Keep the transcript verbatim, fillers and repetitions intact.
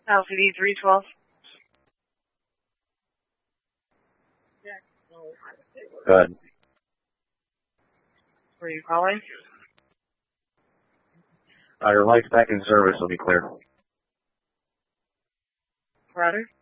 L C D three twelve. Go ahead. Were you calling? Uh, your light's back in service will be clear. Roger.